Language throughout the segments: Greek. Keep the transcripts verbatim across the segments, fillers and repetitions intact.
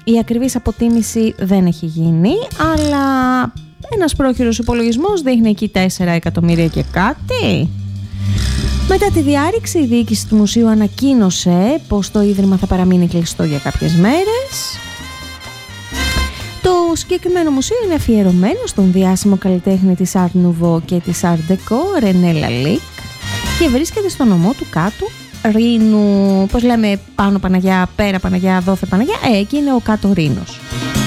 Η ακριβής αποτίμηση δεν έχει γίνει, αλλά ένας πρόχειρος υπολογισμός δείχνει εκεί τέσσερα εκατομμύρια και κάτι. Μετά τη διάρρηξη, η διοίκηση του μουσείου ανακοίνωσε πως το ίδρυμα θα παραμείνει κλειστό για κάποιες μέρες. Το συγκεκριμένο μουσείο είναι αφιερωμένο στον διάσημο καλλιτέχνη της Art Nouveau και της Art Deco, René Lalique, και βρίσκεται στο νομό του Κάτου Ρήνου, πώς λέμε, πάνω Παναγιά, πέρα Παναγιά, δόθε Παναγιά, ε, εκεί είναι ο Κάτω Ρήνος.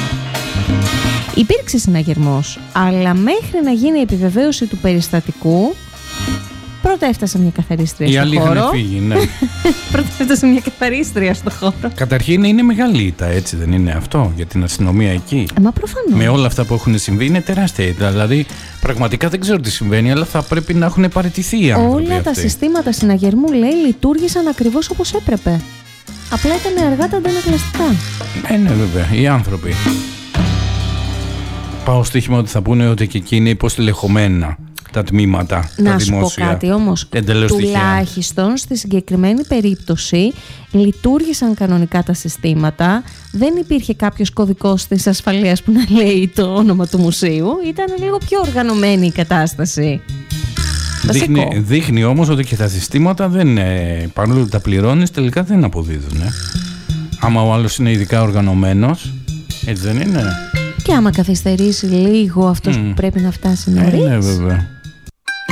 Υπήρξε συναγερμός, αλλά μέχρι να γίνει η επιβεβαίωση του περιστατικού, πρώτα έφτασε μια καθαρίστρια στο χώρο. Οι άλλοι είχαν φύγει, ναι. Πρώτα έφτασε μια καθαρίστρια στο χώρο. Καταρχήν είναι μεγάλη ήττα, έτσι δεν είναι αυτό, για την αστυνομία εκεί. Ε, μα προφανώς. Με όλα αυτά που έχουν συμβεί είναι τεράστια ήττα. Δηλαδή, πραγματικά δεν ξέρω τι συμβαίνει, αλλά θα πρέπει να έχουν παραιτηθεί οι άνθρωποι Όλα αυτοί. Τα συστήματα συναγερμού, λέει, λειτουργήσαν ακριβώς όπως έπρεπε. Απλά ήταν αργά τα αντανακλαστικά. Ε, ναι, βέβαια, οι άνθρωποι. Πάω στοίχημα ότι θα πούνε ότι και εκεί είναι υποστελεχωμένα τα τμήματα, να τα σου δημόσια. πω κάτι όμως, εντελώς τουλάχιστον τυχαία. στη συγκεκριμένη περίπτωση λειτουργήσαν κανονικά τα συστήματα, δεν υπήρχε κάποιος κωδικός της ασφαλείας που να λέει το όνομα του μουσείου, ήταν λίγο πιο οργανωμένη η κατάσταση. Δείχνει, δείχνει όμως ότι και τα συστήματα δεν, ε, παρόλο που τα πληρώνεις, τελικά δεν αποδίδουν. Ε. Άμα ο άλλος είναι ειδικά οργανωμένος, έτσι δεν είναι? Και άμα καθυστερήσει λίγο αυτός mm. που πρέπει να φτάσει νωρίς. Ε, ναι, βέβαια.